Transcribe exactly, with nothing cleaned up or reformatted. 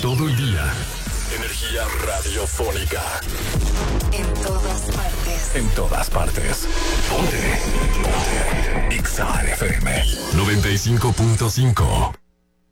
todo el día. Energía radiofónica. En todas partes. En todas partes. Ponte. Ponte. X A F M noventa y cinco punto cinco.